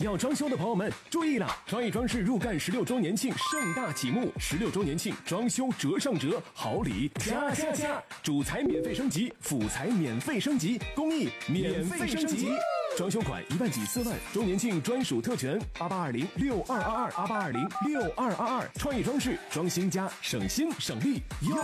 要装修的朋友们注意了，创意装饰入干16周年庆盛大启幕，16周年庆装修折上折，好礼加！主材免费升级，辅材免费升级，工艺免费升级。装修款1万起4万，周年庆专属特权8820622288206222，创意装饰装新家省心省力。